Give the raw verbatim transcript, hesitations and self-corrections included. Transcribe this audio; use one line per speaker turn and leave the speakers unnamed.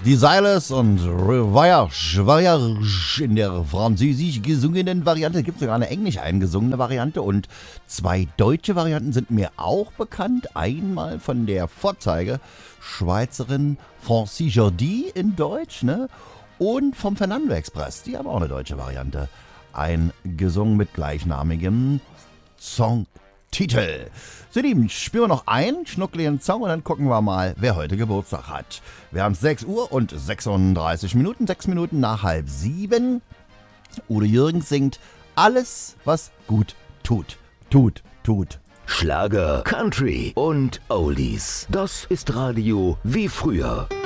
Die Silas und Voyage, Voyage in der französisch gesungenen Variante. Gibt sogar eine englisch eingesungene Variante und zwei deutsche Varianten sind mir auch bekannt. Einmal von der Vorzeige-Schweizerin Francis Jordi in Deutsch, ne? Und vom Fernando Express. Die haben auch eine deutsche Variante eingesungen mit gleichnamigem Songtitel. So, Lieben, spielen wir noch einen schnuckligen Song und dann gucken wir mal, wer heute Geburtstag hat. Wir haben sechs Uhr und sechsunddreißig Minuten, sechs Minuten nach halb sieben. Udo Jürgens singt alles, was gut tut. Tut, tut.
Schlager, Country und Oldies. Das ist Radio wie früher.